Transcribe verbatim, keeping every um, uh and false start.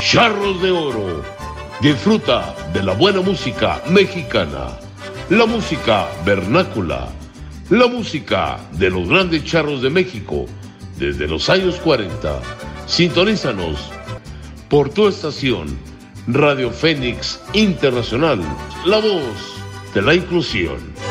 Charros de Oro. Disfruta de la buena música mexicana, la música vernácula, la música de los grandes charros de México desde los años cuarenta. Sintonízanos por tu estación Radio Fénix Internacional, la voz de la inclusión.